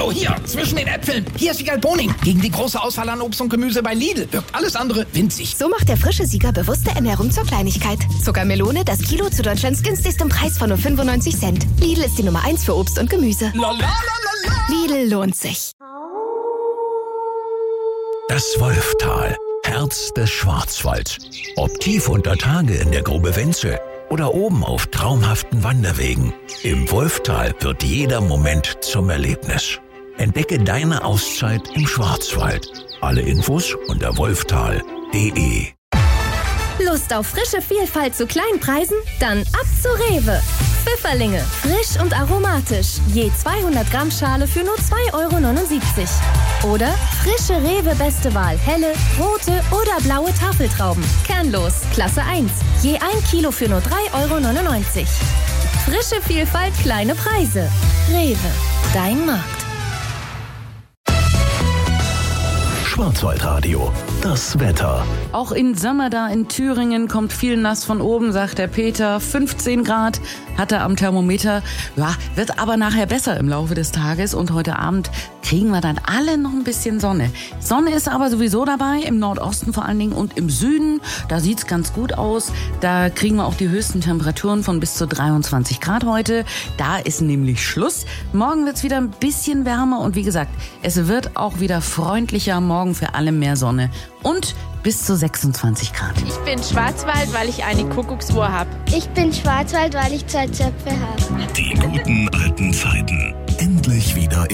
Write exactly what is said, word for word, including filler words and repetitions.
Hallo, hier, zwischen den Äpfeln. Hier ist Wiegald Boning. Gegen die große Auswahl an Obst und Gemüse bei Lidl wirkt alles andere winzig. So macht der frische Sieger bewusste Ernährung zur Kleinigkeit. Zuckermelone, das Kilo zu Deutschlands günstigsten Preis von nur fünfundneunzig Cent. Lidl ist die Nummer eins für Obst und Gemüse. La, la, la, la, la. Lidl lohnt sich. Das Wolftal, Herz des Schwarzwalds. Ob tief unter Tage in der Grube Wenzel oder oben auf traumhaften Wanderwegen. Im Wolftal wird jeder Moment zum Erlebnis. Entdecke deine Auszeit im Schwarzwald. Alle Infos unter wolftal punkt de. Lust auf frische Vielfalt zu kleinen Preisen? Dann ab zu Rewe. Pfifferlinge, frisch und aromatisch. Je zweihundert Gramm Schale für nur zwei Euro neunundsiebzig. Oder frische Rewe Beste Wahl, helle, rote oder blaue Tafeltrauben. Kernlos, Klasse eins. Je ein Kilo für nur drei Euro neunundneunzig. Frische Vielfalt, kleine Preise. Rewe, dein Markt. Schwarzwaldradio, das Wetter. Auch in Sömmerda in Thüringen kommt viel nass von oben, sagt der Peter. fünfzehn Grad hat er am Thermometer. Ja, wird aber nachher besser im Laufe des Tages. Und heute Abend kriegen wir dann alle noch ein bisschen Sonne. Sonne ist aber sowieso dabei, im Nordosten vor allen Dingen und im Süden. Da sieht's ganz gut aus. Da kriegen wir auch die höchsten Temperaturen von bis zu dreiundzwanzig Grad heute. Da ist nämlich Schluss. Morgen wird's wieder ein bisschen wärmer. Und wie gesagt, es wird auch wieder freundlicher. Morgen für alle mehr Sonne und bis zu sechsundzwanzig Grad. Ich bin Schwarzwald, weil ich eine Kuckucksuhr habe. Ich bin Schwarzwald, weil ich zwei Zöpfe habe. Die guten alten Zeiten. Endlich wieder im